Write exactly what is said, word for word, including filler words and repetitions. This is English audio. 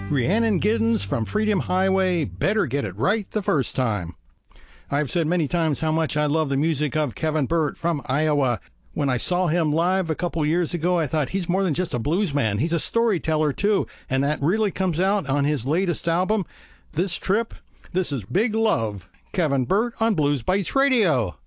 Rhiannon Giddens from Freedom Highway, Better Get It Right the First Time. I've said many times how much I love the music of Kevin Burt from Iowa. When I saw him live a couple years ago, I thought he's more than just a blues man. He's a storyteller too, and that really comes out on his latest album, This Trip. This is Big Love, Kevin Burt on Blues Bites Radio.